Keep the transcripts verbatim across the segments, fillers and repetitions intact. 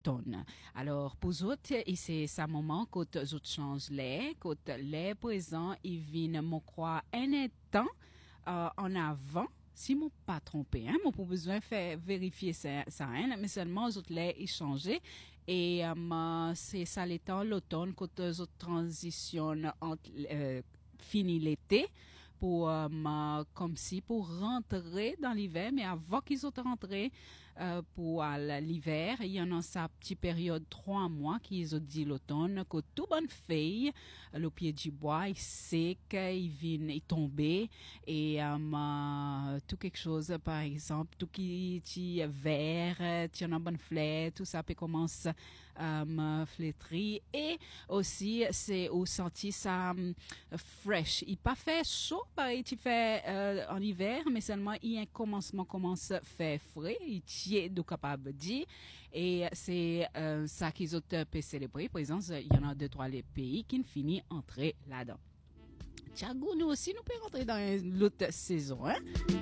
l'automne. Alors, pour eux autres, et c'est ça moment quand eux autres changent les, quand les présents, ils viennent, me croire, un temps euh, en avant. Si mon pas trompé, hein, mon pas besoin faire vérifier ça, ça hein, mais seulement eux autres les échanger. Et euh, c'est ça les temps l'automne quand eux autres transitionnent entre euh, fini l'été pour euh, comme si pour rentrer dans l'hiver, mais avant qu'ils soient rentrés euh, pour euh, l'hiver, il y en a sa petite période trois mois qu'ils ont dit l'automne que tout bonne feuille le pied du bois il sec, il vient il tomber et euh, tout quelque chose par exemple tout qui qui vert, tu en as bonne fleur, tout ça peut commencer euh, flétrir et aussi c'est au senti ça um, fresh, il pas fait chaud pareil tu fais euh, en hiver mais seulement il y a un commencement commence à faire frais il est de capable de dire et c'est euh, ça qu'ils ont peut célébrer par exemple il y en a deux trois les pays qui finissent entrer là-dedans. Thiago nous aussi nous pouvons rentrer dans l'autre saison hein.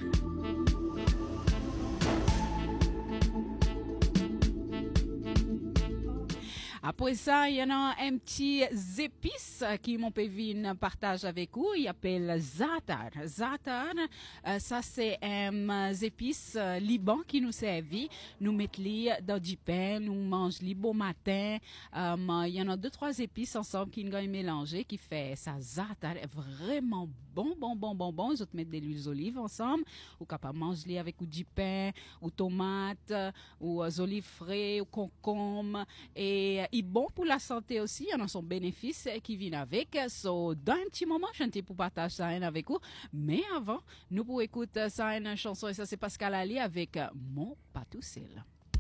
Après ça, il y en a un petit épice qui mon pévin partage avec vous. Il appelle zatar. Zatar, euh, ça c'est un épice euh, liban qui nous servit. Nous mettons dans du pain, nous mangeons li bon matin. Euh, il y en a deux trois épices ensemble qui nous mélanger, qui fait ça zatar est vraiment bon, bon, bon, bon, bon. Ils autres mettent de l'huile d'olive ensemble. Ou capable manger avec ou du pain, ou tomate, ou euh, olives frais, ou concombre et est bon pour la santé aussi, il y en a son bénéfice qui vient avec. So, dans un petit moment, je ne pour partager ça avec vous. Mais avant, nous pour écouter ça une chanson et ça c'est Pascal Ali avec Mon pas tout seul.